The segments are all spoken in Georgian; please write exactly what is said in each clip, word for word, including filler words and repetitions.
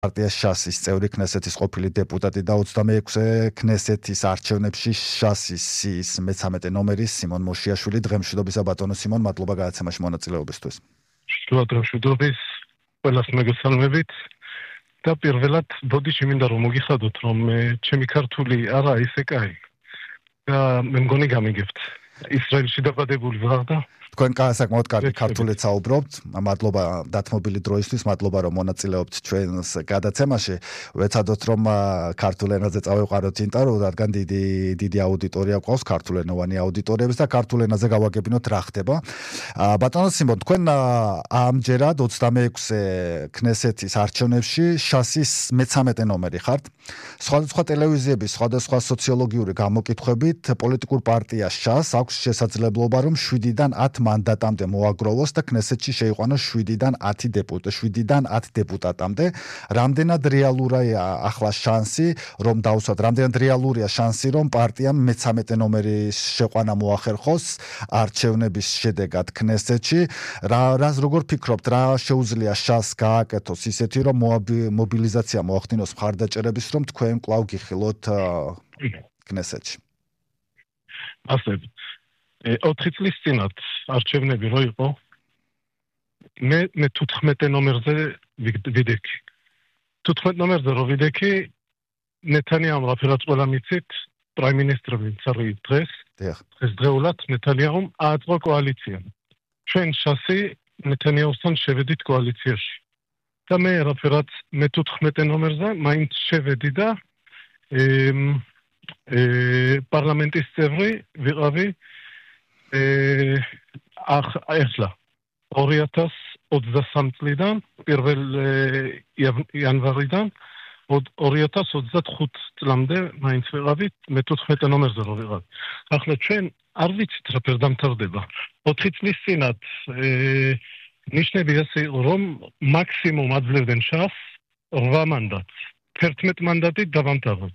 პარტია შასის წევრი ქნესეთის ყოფილი დეპუტატი და ოცდამეექვსე ქნესეთის არჩევნებში შასის მეთერთმეტე ნომერის სიმონ მოშიაშვილი დღემშვიდობისა ბატონო სიმონ მადლობა გადაცემაში მონაწილეობისთვის. შუადღემშვიდობის ყველას მეგესალმებით და პირველად ბოდიში მინდა რომ მოგიხადოთ რომ ჩემი ქართული არა ისე კაი და მე მგონი გამიგებთ ისრაელში დაბადებული ვარ და თქვენ საკმაოდ კარგი ქართულით საუბრობთ. მადლობა დათმობილი დროისთვის, მადლობა რომ მონაწილეობთ ჩვენს გადაცემაში. ვეცადოთ რომ ქართულ ენაზე წავეყაროთ ინტერვიუ, რადგან დიდი დიდი აუდიტორია გვყავს ქართულენოვანი აუდიტორიების და ქართულ ენაზე გავაგებინოთ რა ხდება. ბატონო სიმონ, თქვენ ამჯერად ოცდამეექვსე ქნესეთის არჩევნებში შასის მეთერთმეტე ნომერი ხართ. სხვადასხვა ტელევიზიების, სხვადასხვა სოციოლოგიური გამოკითხვებით პოლიტიკურ პარტია შას აქვს შესაძლებლობა რომ შვიდიდან ათ მანდატამდე მოაგროვოს და ქნესეთში შეიყვანოს შვიდიდან ათი დეპუტატი, შვიდიდან ათ დეპუტატამდე. რამდენად რეალურია ახლა შანსი, რომ დავუსვათ, რამდენად რეალურია შანსი, რომ პარტიამ მეთერთმეტე ნომერის შეყვანა მოახერხოს არჩევნების შედეგად ქნესეთში. რა რას როგორ ფიქრობთ, რა შეუძლია შას გააკეთოს ისეთი, რომ მობილიზაცია მოახდინოს მხარდაჭერების, რომ თქვენ კვლავ გიხილოთ ქნესეთში? ასე ოთხი წლის წინათ არჩევნები რო იყო მე მე თუთხმეტე ნომერზე ვიდექი თუთხმეტ ნომერზე რო ვიდექი ნეთანიაჰუმ რაფერაც ყველა მიცით პრაიმ მინისტრები წარი დღეს დღეს დღეულად ნეთანიაჰუმ აწყო კოალიცია ჩვენ შასი ნეთანიაჰუსთან შევედით კოალიციაში და მე რაფერაც მე თუთხმეტე ნომერზე მაინც შევედი და პარლამენტის წევრი ვიყავი ახ ახლა ორი ათას ოცდასამ წლიდან პირველ იანვარიდან ორი ათას ოცდახუთ წლამდე მაინც ვიყავით მე თუთხმეტე ნომერზე რო ვიყავი. ახლა ჩვენ არ ვიცით რა ფერ დამთავრდება. ოთხი წლის წინათ ნიშნები ასე იყო რომ მაქსიმუმ აძლევდნენ შას რვა მანდატს. თერთმეტ მანდატით დავამთავრეთ.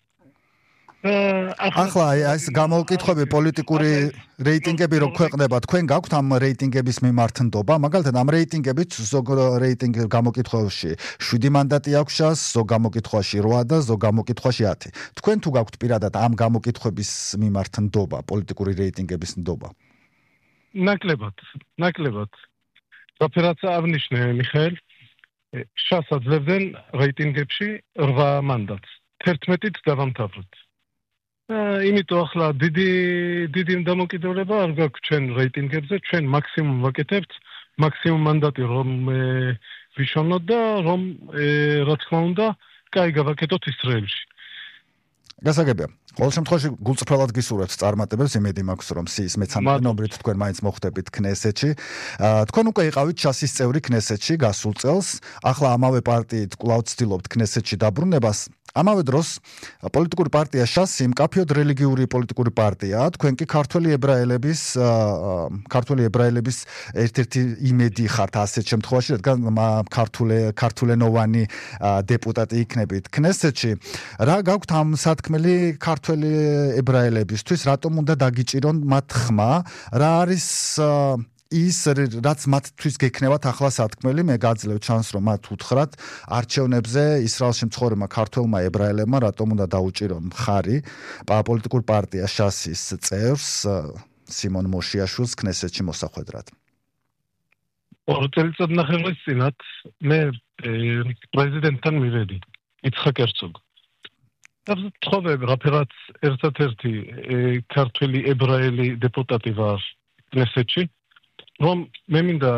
ახლა ეს გამოკითხვები პოლიტიკური რეიტინგები რო ქვეყნდება, თქვენ გაქვთ ამ რეიტინგების მიმართ ნდობა? მაგალითად ამ რეიტინგებით ზოგ რეიტინგ გამოკითხვებში შვიდი მანდატი აქვს შას, ზოგ გამოკითხვაში რვა და ზოგ გამოკითხვაში ათი. თქვენ თუ გაქვთ პირადად ამ გამოკითხვების მიმართ ნდობა, პოლიტიკური რეიტინგების ნდობა? ნაკლებად, ნაკლებად. რაფერაც აღნიშნე მიხეილ, შას აძლევდნენ რეიტინგებში რვა მანდატს. თერთმეტით დავამთავრეთ. იმიტომ ახლა დიდი დიდი დამოკიდებულება არ გაქვს ჩვენ რეიტინგებზე, ჩვენ მაქსიმუმ ვაკეთებთ, მაქსიმუმ მანდატი რომ ვიშოვნოთ და რომ რა თქმა უნდა, კაი გავაკეთოთ ისრაელში. გასაგებია. ყოველ შემთხვევაში გულწრფელად გისურვებთ წარმატებებს, იმედი მაქვს რომ სიის მეთერთმეტე ნომრით თქვენ მაინც მოხვდებით ქნესეთში. თქვენ უკვე იყავით შასის წევრი ქნესეთში გასულ წელს, ახლა ამავე პარტიით კვლავ ცდილობთ ქნესეთში დაბრუნებას. ამავე დროს პოლიტიკური პარტია შასი მკაფიოდ რელიგიური პოლიტიკური პარტიაა. თქვენ კი ქართველი ებრაელების ქართველი ებრაელების ერთ-ერთი იმედი ხართ ასეთ შემთხვევაში, რადგან ქართული ქართულენოვანი დეპუტატი იქნებით ქნესეთში. რა გაქვთ ამ სათქმელი ქართველი ებრაელებისთვის, რატომ უნდა დაგიჭირონ მათ ხმა? რა არის ის რაც მათთვის გექნებათ ახლა სათქმელი? მე გაძლევ ჩანს რომ მათ უთხრათ არჩევნებზე ისრაელში მცხოვრებმა ქართველმა ებრაელებმა რატომ უნდა დაუჭირონ მხარი პოლიტიკურ პარტია შასის წევრს სიმონ მოშიაშვილს ქნესეთში მოსახვედრად. ორი წელიწადნახევრის წინათ მე პრეზიდენტთან მივედი იცხაკ ერცოგ. და ვთხოვე რაფერაც ერთ-ერთი ქართველი ებრაელი დეპუტატი ვარ ქნესეთში რომ მე მინდა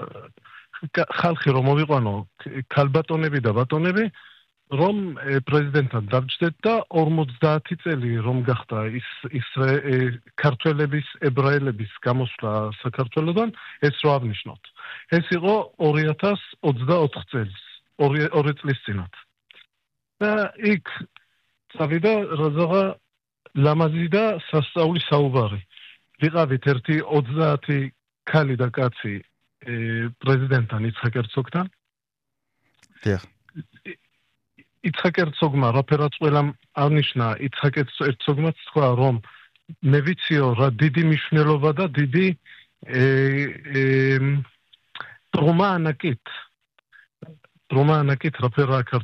ხალხი რომ მოვიყვანო ქალბატონები და ბატონები რომ პრეზიდენტთან დავჯდეთ და ორმოცდაათი წელი რომ გახდა ის ის ქართველების ებრაელების გამოსვლა საქართველოდან ეს რო აღნიშნოთ. ეს იყო ორი ათას ოცდაოთხ წელს, ორი წლის წინათ. და იქ წავიდა რაღაცა ლამაზი და სასწაული საუბარი. ვიყავით ერთი ოცდაათი ქალი და კაცი პრეზიდენტთან იცხაკ ერცოგთან. დიახ. იცხაკ ერცოგმა რაფერაც ყველამ აღნიშნა, იცხაკ ერცოგმაც თქვა რომ მე ვიციო რა დიდი მნიშვნელობა და დიდი ტრომა ანაკით რომა ანაკით რაფერაა